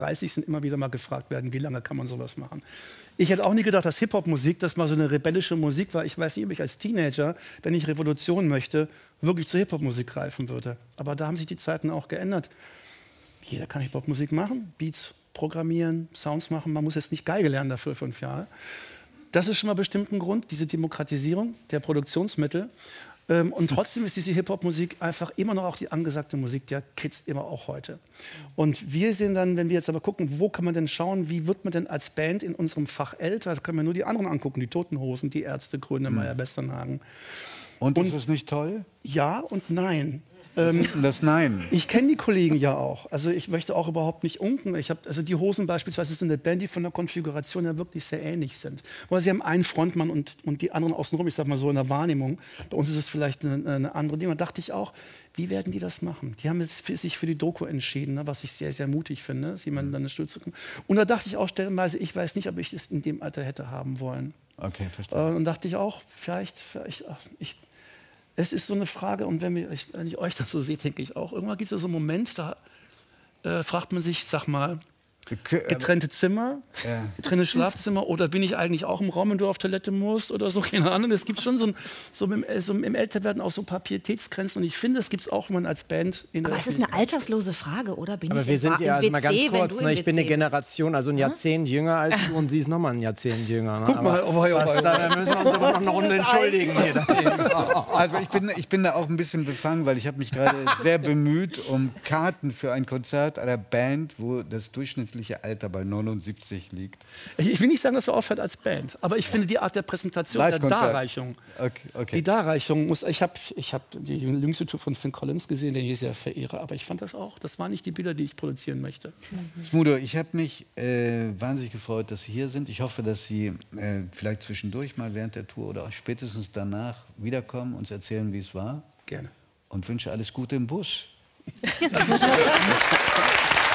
30 sind, immer wieder mal gefragt werden, wie lange kann man sowas machen. Ich hätte auch nie gedacht, dass Hip-Hop-Musik, das mal so eine rebellische Musik war. Ich weiß nicht, ob ich als Teenager, wenn ich Revolution möchte, wirklich zur Hip-Hop-Musik greifen würde. Aber da haben sich die Zeiten auch geändert. Jeder kann Hip-Hop-Musik machen, Beats programmieren, Sounds machen. Man muss jetzt nicht Geige lernen dafür 5 Jahre. Das ist schon mal bestimmt ein Grund, diese Demokratisierung der Produktionsmittel. Und trotzdem ist diese Hip-Hop-Musik einfach immer noch auch die angesagte Musik der Kids, immer auch heute. Und wir sehen dann, wenn wir jetzt aber gucken, wo kann man denn schauen, wie wird man denn als Band in unserem Fach älter, da können wir nur die anderen angucken, die Toten Hosen, die Ärzte, Grönemeyer, Westernhagen. Und ist es nicht toll? Ja und nein. Das Nein. Ich kenne die Kollegen ja auch. Also ich möchte auch überhaupt nicht unken. Also die Hosen beispielsweise sind eine Band, die von der Konfiguration ja wirklich sehr ähnlich sind. Weil sie haben einen Frontmann und die anderen außenrum, ich sag mal so in der Wahrnehmung. Bei uns ist es vielleicht eine andere Dinge. Und da dachte ich auch, wie werden die das machen? Die haben jetzt sich für die Doku entschieden, ne, was ich sehr, sehr mutig finde, jemanden dann eine Stütze zu kommen. Und da dachte ich auch stellenweise, ich weiß nicht, ob ich das in dem Alter hätte haben wollen. Okay, verstehe. Und dachte ich auch, es ist so eine Frage, und wenn ich euch das so sehe, denke ich auch, irgendwann gibt es ja so einen Moment, da fragt man sich, sag mal, getrennte Zimmer, getrennte Schlafzimmer, oder bin ich eigentlich auch im Raum, wenn du auf Toilette musst oder so, keine Ahnung. Es gibt schon im Älterwerden auch so ein paar Pietätsgrenzen, und ich finde, es gibt es auch, wenn man als Band in der Aber es ist eine alterslose Frage, oder? Aber wir sind ja, also mal ganz kurz, ne, ich bin eine Generation, also ein Jahrzehnt jünger als du, und sie ist nochmal ein Jahrzehnt jünger. Ne? Guck mal, da müssen wir uns aber noch eine Runde entschuldigen. Hier. Also ich bin da auch ein bisschen befangen, weil ich habe mich gerade sehr bemüht um Karten für ein Konzert einer Band, wo das durchschnittliche Alter bei 79 liegt. Ich will nicht sagen, dass wir aufhört als Band, aber ich finde die Art der Präsentation, der Darreichung. Okay. Die Darreichung muss. Ich hab die jüngste Tour von Phil Collins gesehen, den ich sehr verehre, aber ich fand das auch, das waren nicht die Bilder, die ich produzieren möchte. Smudo, ich habe mich wahnsinnig gefreut, dass Sie hier sind. Ich hoffe, dass Sie vielleicht zwischendurch mal während der Tour oder auch spätestens danach wiederkommen, uns erzählen, wie es war. Gerne. Und wünsche alles Gute im Busch.